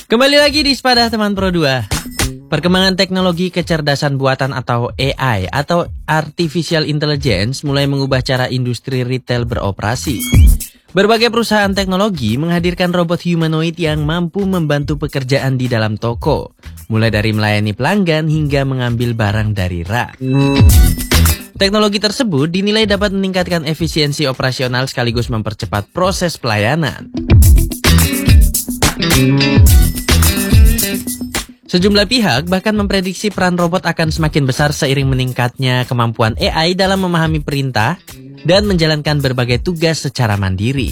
Kembali lagi di Sepada Teman Pro 2. Perkembangan teknologi kecerdasan buatan atau AI atau Artificial Intelligence mulai mengubah cara industri retail beroperasi. Berbagai perusahaan teknologi menghadirkan robot humanoid yang mampu membantu pekerjaan di dalam toko, mulai dari melayani pelanggan hingga mengambil barang dari rak. Teknologi tersebut dinilai dapat meningkatkan efisiensi operasional sekaligus mempercepat proses pelayanan. Sejumlah pihak bahkan memprediksi peran robot akan semakin besar seiring meningkatnya kemampuan AI dalam memahami perintah dan menjalankan berbagai tugas secara mandiri.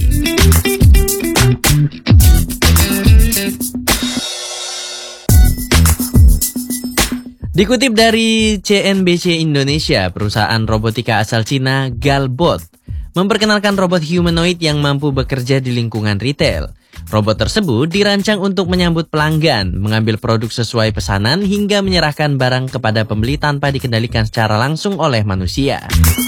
Dikutip dari CNBC Indonesia, perusahaan robotika asal Cina, Galbot, memperkenalkan robot humanoid yang mampu bekerja di lingkungan retail. Robot tersebut dirancang untuk menyambut pelanggan, mengambil produk sesuai pesanan hingga menyerahkan barang kepada pembeli tanpa dikendalikan secara langsung oleh manusia.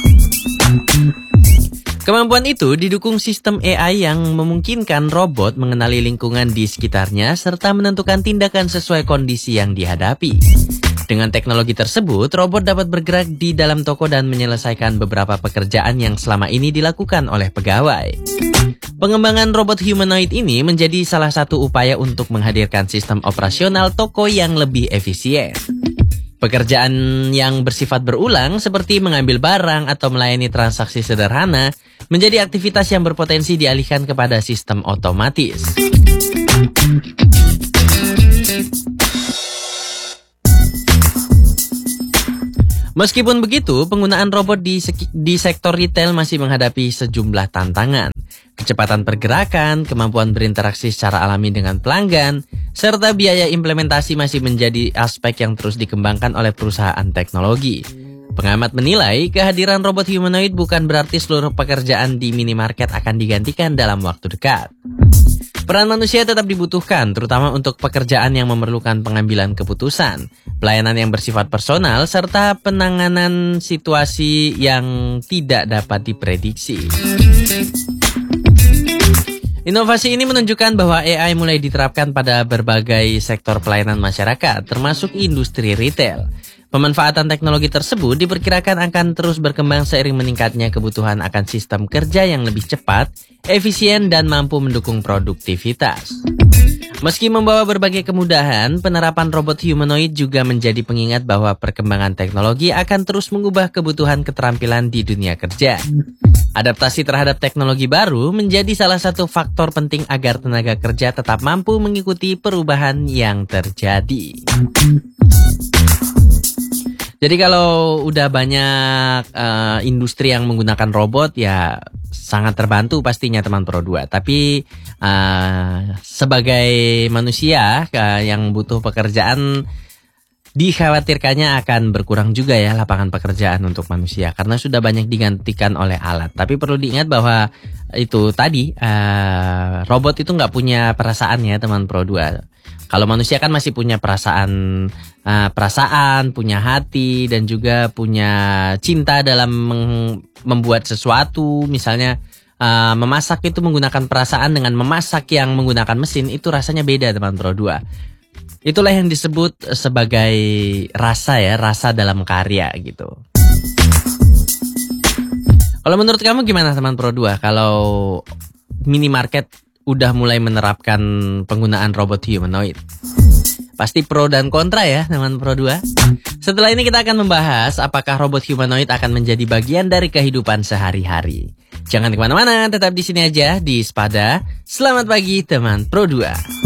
Kemampuan itu didukung sistem AI yang memungkinkan robot mengenali lingkungan di sekitarnya serta menentukan tindakan sesuai kondisi yang dihadapi. Dengan teknologi tersebut, robot dapat bergerak di dalam toko dan menyelesaikan beberapa pekerjaan yang selama ini dilakukan oleh pegawai. Pengembangan robot humanoid ini menjadi salah satu upaya untuk menghadirkan sistem operasional toko yang lebih efisien. Pekerjaan yang bersifat berulang seperti mengambil barang atau melayani transaksi sederhana menjadi aktivitas yang berpotensi dialihkan kepada sistem otomatis. Meskipun begitu, penggunaan robot di sektor retail masih menghadapi sejumlah tantangan. Kecepatan pergerakan, kemampuan berinteraksi secara alami dengan pelanggan, serta biaya implementasi masih menjadi aspek yang terus dikembangkan oleh perusahaan teknologi. Pengamat menilai kehadiran robot humanoid bukan berarti seluruh pekerjaan di minimarket akan digantikan dalam waktu dekat. Peran manusia tetap dibutuhkan, terutama untuk pekerjaan yang memerlukan pengambilan keputusan, pelayanan yang bersifat personal, serta penanganan situasi yang tidak dapat diprediksi. Inovasi ini menunjukkan bahwa AI mulai diterapkan pada berbagai sektor pelayanan masyarakat, termasuk industri retail. Pemanfaatan teknologi tersebut diperkirakan akan terus berkembang seiring meningkatnya kebutuhan akan sistem kerja yang lebih cepat, efisien, dan mampu mendukung produktivitas. Meski membawa berbagai kemudahan, penerapan robot humanoid juga menjadi pengingat bahwa perkembangan teknologi akan terus mengubah kebutuhan keterampilan di dunia kerja. Adaptasi terhadap teknologi baru menjadi salah satu faktor penting agar tenaga kerja tetap mampu mengikuti perubahan yang terjadi. Jadi kalau udah banyak industri yang menggunakan robot, ya sangat terbantu pastinya teman Pro 2. Tapi sebagai manusia yang butuh pekerjaan, dikhawatirkannya akan berkurang juga ya lapangan pekerjaan untuk manusia karena sudah banyak digantikan oleh alat. Tapi perlu diingat bahwa itu tadi robot itu nggak punya perasaan ya teman Pro 2. Kalau manusia kan masih punya perasaan, punya hati dan juga punya cinta dalam membuat sesuatu. Misalnya memasak itu menggunakan perasaan dengan memasak yang menggunakan mesin itu rasanya beda teman Pro 2. Itulah yang disebut sebagai rasa ya, rasa dalam karya gitu. Kalau menurut kamu gimana teman Pro 2? Kalau minimarket udah mulai menerapkan penggunaan robot humanoid? Pasti pro dan kontra ya teman Pro 2. Setelah ini kita akan membahas apakah robot humanoid akan menjadi bagian dari kehidupan sehari-hari. Jangan kemana-mana, tetap di sini aja di Sepada. Selamat pagi teman Pro 2.